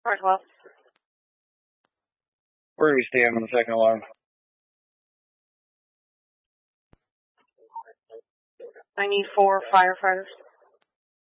Fire 12. Where do we stand on the second alarm? I need 4 firefighters.